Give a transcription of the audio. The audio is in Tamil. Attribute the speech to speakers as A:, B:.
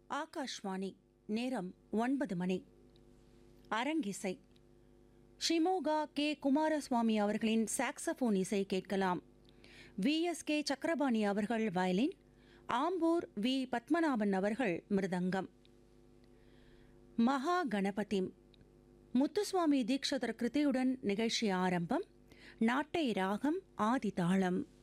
A: ஆகாஷ்வாணி. நேரம் 9 மணி. அரங்கிசை. ஷிமோகா கே. குமாரசுவாமி அவர்களின் சாக்ஸபோன் இசை கேட்கலாம். VSK சக்கரபாணி அவர்கள் வயலின், ஆம்பூர் வி. பத்மநாபன் அவர்கள் மிருதங்கம். மகா கணபதிம் முத்துசுவாமி தீக்ஷதர் கிருதியுடன் நிகழ்ச்சி ஆரம்பம். நாட்டை ராகம் ஆதி தாளம்.